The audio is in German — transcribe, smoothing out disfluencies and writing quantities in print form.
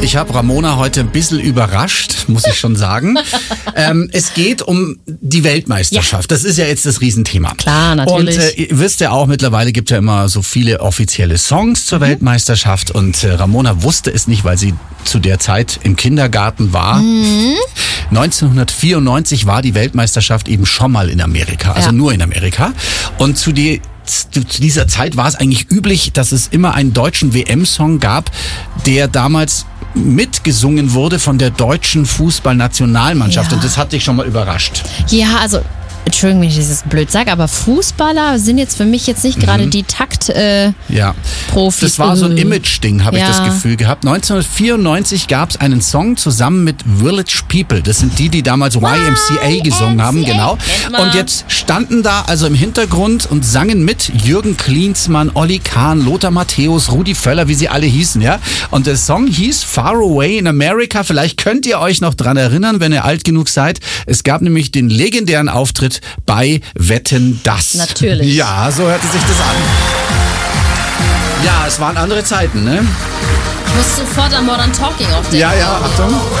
ich habe Ramona heute ein bisschen überrascht, muss ich schon sagen. Es geht um die Weltmeisterschaft. Das ist ja jetzt das Riesenthema. Klar, natürlich. Und ihr wisst ja auch, mittlerweile gibt es ja immer so viele offizielle Songs zur Weltmeisterschaft. Und Ramona wusste es nicht, weil sie zu der Zeit im Kindergarten war. 1994 war die Weltmeisterschaft eben schon mal in Amerika, also nur in Amerika. Und zu dieser Zeit war es eigentlich üblich, dass es immer einen deutschen WM-Song gab, der damals mitgesungen wurde von der deutschen Fußballnationalmannschaft. Ja. Und das hat dich schon mal überrascht. Ja, also, Entschuldigung, wenn ich das blöd sage, aber Fußballer sind jetzt für mich jetzt nicht gerade die Takt-Profis. Das war so ein Image-Ding, habe ich das Gefühl gehabt. 1994 gab es einen Song zusammen mit Village People. Das sind die damals YMCA gesungen haben, genau. Und jetzt standen da also im Hintergrund und sangen mit Jürgen Klinsmann, Olli Kahn, Lothar Matthäus, Rudi Völler, wie sie alle hießen, ja. Und der Song hieß Far Away in America. Vielleicht könnt ihr euch noch dran erinnern, wenn ihr alt genug seid. Es gab nämlich den legendären Auftritt bei Wetten, dass. Natürlich. Ja, so hörte sich das an. Ja, es waren andere Zeiten, ne? Ich muss sofort an Modern Talking auf den Ja, Achtung.